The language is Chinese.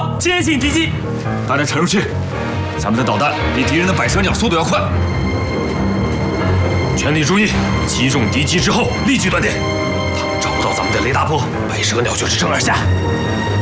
好，接近敌机。 大家沉入去，咱们的导弹比敌人的百舌鸟速度要快。 全体注意，击中敌机之后立即断电。他们找不到咱们的雷达波，百舌鸟就是正而下。